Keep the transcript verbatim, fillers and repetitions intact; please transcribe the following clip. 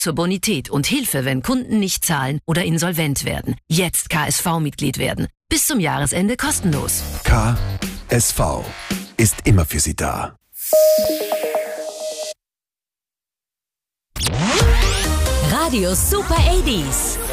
zur Bonität und Hilfe, wenn Kunden nicht zahlen oder insolvent werden. Jetzt K S V-Mitglied werden. Bis zum Jahresende kostenlos. K S V ist immer für Sie da. Radio Super achtziger.